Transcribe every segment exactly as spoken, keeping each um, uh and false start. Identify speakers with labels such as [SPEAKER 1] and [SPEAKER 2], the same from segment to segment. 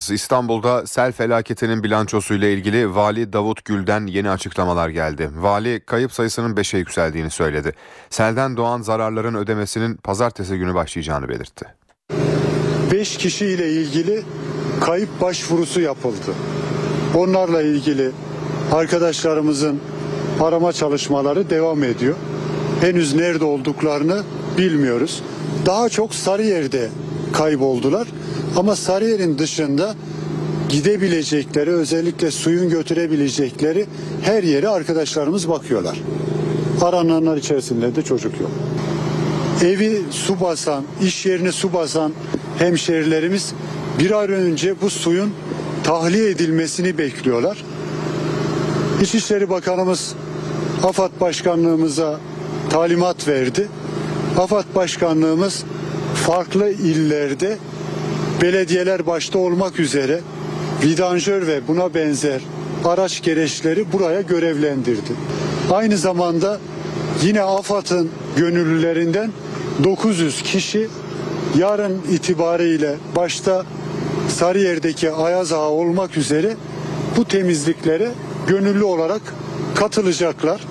[SPEAKER 1] devam ediyoruz. İstanbul'da sel felaketinin bilançosuyla ilgili Vali Davut Gül'den yeni açıklamalar geldi. Vali kayıp sayısının beşe yükseldiğini söyledi. Selden doğan zararların ödemesinin pazartesi günü başlayacağını belirtti.
[SPEAKER 2] beş kişiyle ilgili kayıp başvurusu yapıldı. Onlarla ilgili arkadaşlarımızın arama çalışmaları devam ediyor. Henüz nerede olduklarını bilmiyoruz. Daha çok Sarıyer'de kayboldular. Ama Sarıyer'in dışında gidebilecekleri, özellikle suyun götürebilecekleri her yere arkadaşlarımız bakıyorlar. Arananlar içerisinde de çocuk yok. Evi su basan, iş yerini su basan hemşerilerimiz bir ay önce bu suyun tahliye edilmesini bekliyorlar. İçişleri Bakanımız AFAD Başkanlığımıza talimat verdi. AFAD Başkanlığımız farklı illerde belediyeler başta olmak üzere vidanjör ve buna benzer araç gereçleri buraya görevlendirdi. Aynı zamanda yine AFAD'ın gönüllülerinden dokuz yüz kişi yarın itibariyle başta Sarıyer'deki Ayaz Ağa olmak üzere bu temizliklere gönüllü olarak katılacaklar.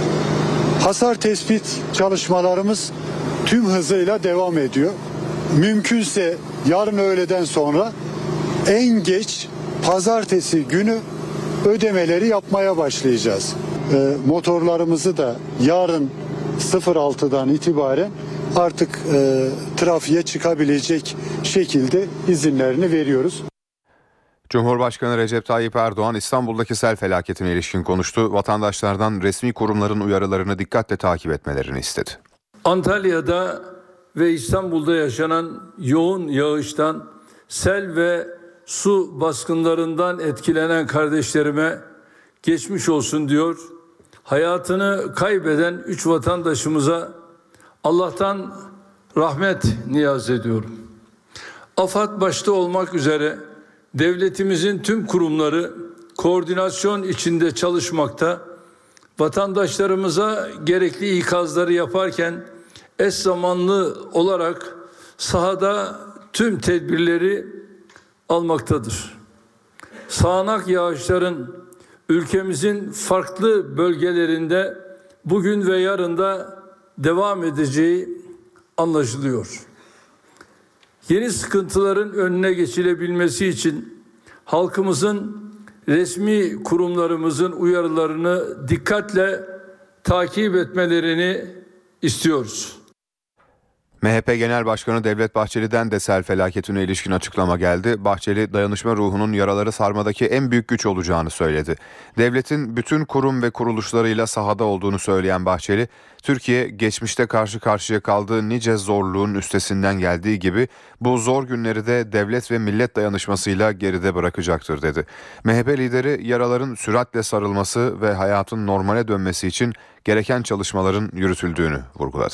[SPEAKER 2] Hasar tespit çalışmalarımız tüm hızıyla devam ediyor. Mümkünse yarın öğleden sonra en geç pazartesi günü ödemeleri yapmaya başlayacağız. E, motorlarımızı da yarın altıdan itibaren artık e, trafiğe çıkabilecek şekilde izinlerini veriyoruz.
[SPEAKER 1] Cumhurbaşkanı Recep Tayyip Erdoğan İstanbul'daki sel felaketine ilişkin konuştu. Vatandaşlardan resmi kurumların uyarılarını dikkatle takip etmelerini istedi.
[SPEAKER 3] Antalya'da ve İstanbul'da yaşanan yoğun yağıştan, sel ve su baskınlarından etkilenen kardeşlerime geçmiş olsun diyor. Hayatını kaybeden üç vatandaşımıza Allah'tan rahmet niyaz ediyorum. AFAD başta olmak üzere devletimizin tüm kurumları koordinasyon içinde çalışmakta. Vatandaşlarımıza gerekli ikazları yaparken eş zamanlı olarak sahada tüm tedbirleri almaktadır. Sağanak yağışların ülkemizin farklı bölgelerinde bugün ve yarın da devam edeceği anlaşılıyor. Yeni sıkıntıların önüne geçilebilmesi için halkımızın, resmi kurumlarımızın uyarılarını dikkatle takip etmelerini istiyoruz.
[SPEAKER 1] M H P Genel Başkanı Devlet Bahçeli'den de sel felaketine ilişkin açıklama geldi. Bahçeli, dayanışma ruhunun yaraları sarmadaki en büyük güç olacağını söyledi. Devletin bütün kurum ve kuruluşlarıyla sahada olduğunu söyleyen Bahçeli, Türkiye geçmişte karşı karşıya kaldığı nice zorluğun üstesinden geldiği gibi bu zor günleri de devlet ve millet dayanışmasıyla geride bırakacaktır dedi. M H P lideri yaraların süratle sarılması ve hayatın normale dönmesi için gereken çalışmaların yürütüldüğünü vurguladı.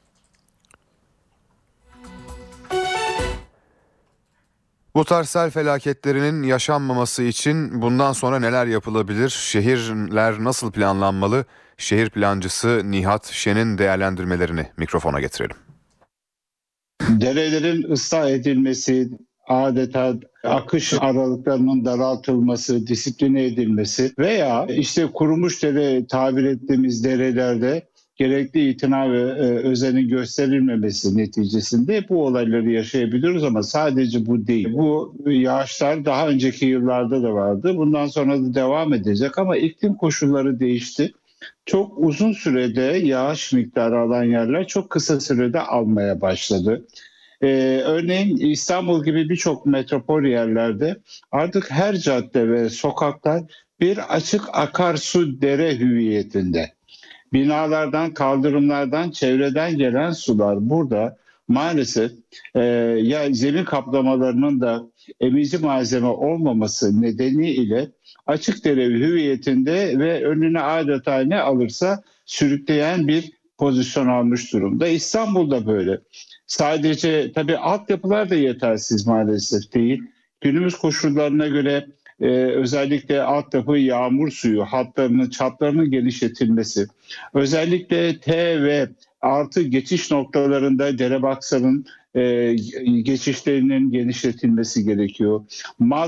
[SPEAKER 1] Bu tarz sel felaketlerinin yaşanmaması için bundan sonra neler yapılabilir? Şehirler nasıl planlanmalı? Şehir plancısı Nihat Şen'in değerlendirmelerini mikrofona getirelim.
[SPEAKER 4] Derelerin ıslah edilmesi, adeta akış aralıklarının daraltılması, disipline edilmesi veya işte kurumuş dere tabir ettiğimiz derelerde gerekli itina ve e, özenin gösterilmemesi neticesinde bu olayları yaşayabiliyoruz ama sadece bu değil. Bu yağışlar daha önceki yıllarda da vardı. Bundan sonra da devam edecek ama iklim koşulları değişti. Çok uzun sürede yağış miktarı alan yerler çok kısa sürede almaya başladı. Ee, örneğin İstanbul gibi birçok metropol yerlerde artık her cadde ve sokaklar bir açık akarsu dere hüviyetinde. Binalardan, kaldırımlardan, çevreden gelen sular burada maalesef e, ya zemin kaplamalarının da emici malzeme olmaması nedeniyle açık dere hüviyetinde ve önüne adeta ne alırsa sürükleyen bir pozisyon almış durumda. İstanbul'da böyle. Sadece tabii altyapılar da yetersiz maalesef değil. Günümüz koşullarına göre Ee, özellikle altyapı yağmur suyu hatlarının çaplarının genişletilmesi, özellikle T ve artı geçiş noktalarında derebaksarın e, geçişlerinin genişletilmesi gerekiyor. Mal